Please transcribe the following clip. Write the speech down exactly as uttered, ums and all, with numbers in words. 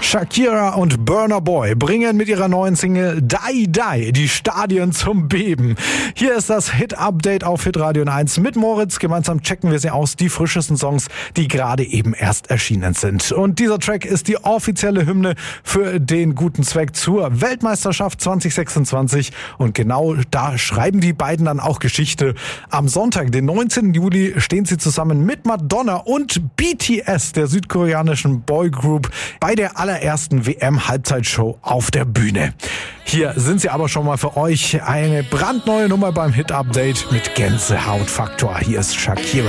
Shakira und Burna Boy bringen mit ihrer neuen Single Die Die die Stadien zum Beben. Hier ist das Hit-Update auf Hitradio eins mit Moritz. Gemeinsam checken wir sie aus, die frischesten Songs, die gerade eben erst erschienen sind. Und dieser Track ist die offizielle Hymne für den guten Zweck zur Weltmeisterschaft zwanzig sechsundzwanzig. Und genau da schreiben die beiden dann auch Geschichte. Am Sonntag, den neunzehnten Juli, stehen sie zusammen mit Madonna und B T S, der südkoreanischen Boygroup, bei der allerersten W M-Halbzeitshow auf der Bühne. Hier sind sie aber schon mal für euch. Eine brandneue Nummer beim Hit-Update mit Gänsehautfaktor. Hier ist Shakira.